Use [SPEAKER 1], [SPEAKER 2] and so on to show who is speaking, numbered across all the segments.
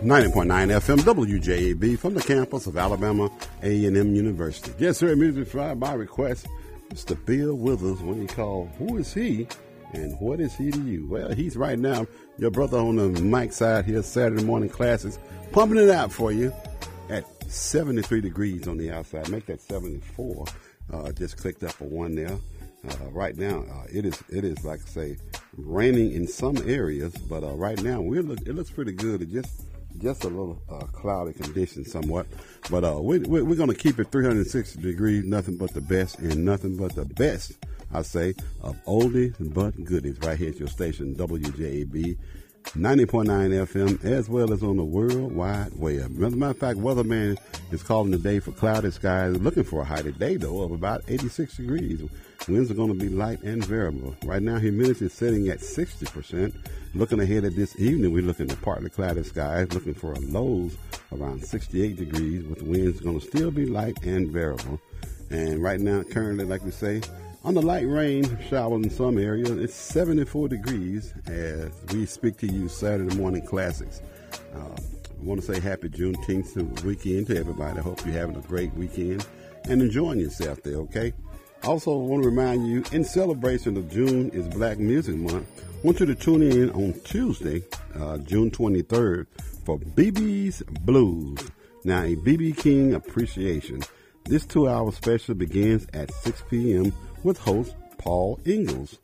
[SPEAKER 1] 90.9 FM WJAB from the campus of Alabama A&M University. Yes, sir, Music Friday by request. Mr. Bill Withers, when you call, who is he and what is he to you? Well, he's right now your brother on the mic side here, Saturday morning classes, pumping it out for you at 73 degrees on the outside. Make that 74. Just clicked up a one there. Right now, it is like I say, raining in some areas, but right now it looks pretty good. It just a little cloudy condition somewhat, but we're going to keep it 360 degrees, nothing but the best and nothing but the best, I say, of oldies but goodies right here at your station, WJAB 90.9 FM, as well as on the World Wide Web. As a matter of fact, weatherman is calling today for cloudy skies, looking for a high today, though, of about 86 degrees. Winds are going to be light and variable. Right now, humidity is sitting at 60%. Looking ahead at this evening, we're looking at partly cloudy skies, looking for a lows around 68 degrees, with the winds going to still be light and variable. And right now, currently, like we say, on the light rain, showers in some areas, it's 74 degrees as we speak to you Saturday morning classics. I want to say happy Juneteenth weekend to everybody. I hope you're having a great weekend and enjoying yourself there, okay? Also, I want to remind you, in celebration of June is Black Music Month, I want you to tune in on Tuesday, June 23rd, for BB's Blues. Now, a BB King appreciation. This 2-hour special begins at 6 p.m. with host Paul Ingalls.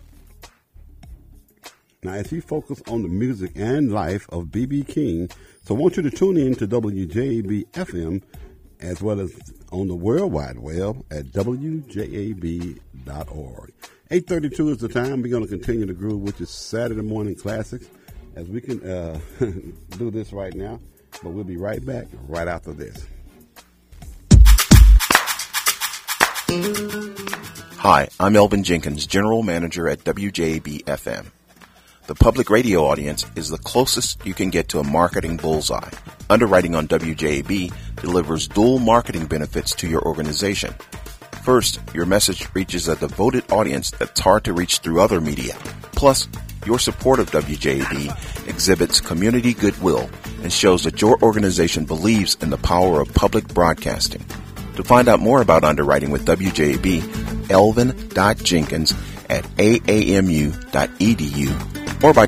[SPEAKER 1] Now, as he focuses on the music and life of B.B. King, so I want you to tune in to WJAB FM as well as on the World Wide Web at WJAB.org. 8:32 is the time. We're going to continue the groove, which is Saturday morning classics, as we can do this right now. But we'll be right back right after this.
[SPEAKER 2] Hi, I'm Elvin Jenkins, General Manager at WJAB-FM. The public radio audience is the closest you can get to a marketing bullseye. Underwriting on WJAB delivers dual marketing benefits to your organization. First, your message reaches a devoted audience that's hard to reach through other media. Plus, your support of WJAB exhibits community goodwill and shows that your organization believes in the power of public broadcasting. To find out more about underwriting with WJAB, elvin.jenkins at aamu.edu or by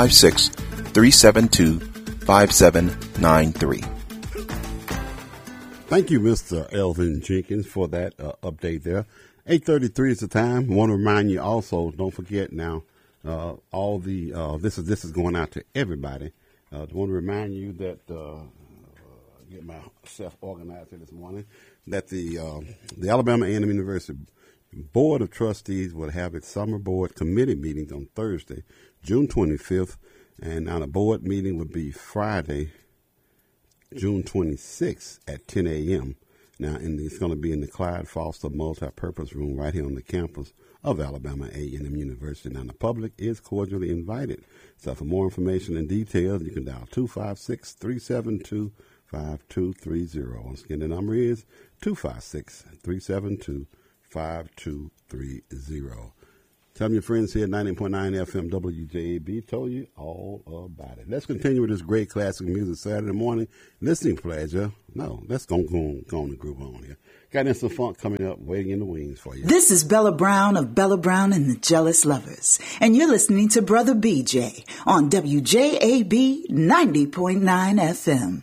[SPEAKER 2] 256-372-5793.
[SPEAKER 1] Thank you, Mr. Elvin Jenkins, for that update there. 8:33 is the time. I want to remind you also, don't forget now, all the this is going out to everybody. I want to remind you that get myself organized here this morning, that the Alabama A&M University Board of Trustees will have its summer board committee meetings on Thursday, June 25th, and now the board meeting will be Friday, June 26th at 10 a.m. Now, and it's going to be in the Clyde Foster Multipurpose Room right here on the campus of Alabama A&M University. Now, the public is cordially invited. So for more information and details, you can dial 256-372-5230. Once again, the number is 256-372-5230. Tell your friends here at 90.9 FM WJAB told you all about it. Let's continue with this great classic music Saturday morning. Listening pleasure. No, let's go on and groove on here. Got in some funk coming up, waiting in the wings for you.
[SPEAKER 3] This is Bella Brown of Bella Brown and the Jealous Lovers, and you're listening to Brother BJ on WJAB 90.9 FM.